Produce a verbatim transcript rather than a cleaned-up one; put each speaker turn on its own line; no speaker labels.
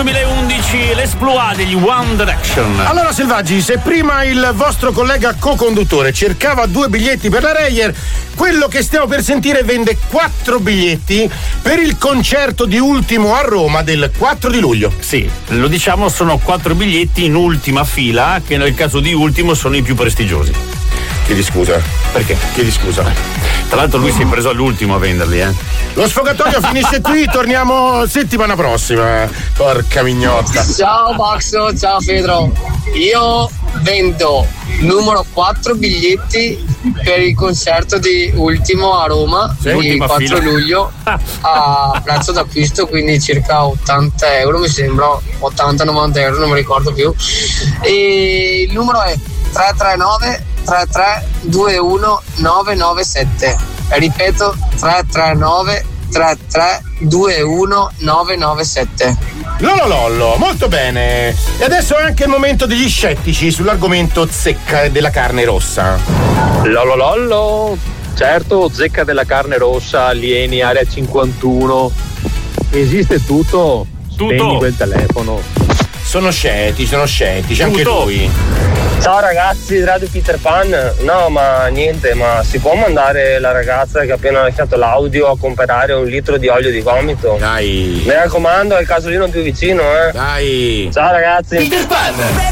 duemilaundici, l'esploit degli One Direction.
Allora Selvaggi, se prima il vostro collega co-conduttore cercava due biglietti per la Reyer, quello che stiamo per sentire vende quattro biglietti per il concerto di Ultimo a Roma del quattro di luglio.
Sì, lo diciamo, sono quattro biglietti in ultima fila, che nel caso di Ultimo sono i più prestigiosi.
Chiedi scusa.
Perché?
Chiedi scusa.
Tra l'altro lui si è preso all'ultimo a venderli, eh.
Lo sfogatoio finisce qui, torniamo settimana prossima. Porca mignotta.
Ciao Baxo, ciao Pedro. Io vendo numero quattro biglietti per il concerto di Ultimo a Roma,
sì,
il quattro
fila.
luglio, a prezzo d'acquisto, quindi circa ottanta euro, mi sembra, ottanta novanta euro, non mi ricordo più. E il numero è tre tre nove tre tre due uno nove nove sette. Ripeto, tre tre nove tre tre due uno nove nove sette.
Lollo lollo, molto bene. E adesso è anche il momento degli scettici sull'argomento zecca della carne rossa.
Lollo lollo, certo, zecca della carne rossa, alieni, area cinquantuno. Esiste tutto.
Tutto.
Spegni quel telefono.
Sono scettici, sono scettici, anche
Tutto.
lui.
Ciao ragazzi di Radio Peter Pan. No, ma niente, ma si può mandare la ragazza che ha appena lasciato l'audio a comprare un litro di olio di gomito?
Dai.
Mi raccomando, è il casolino più vicino, eh.
Dai.
Ciao ragazzi.
Peter Pan.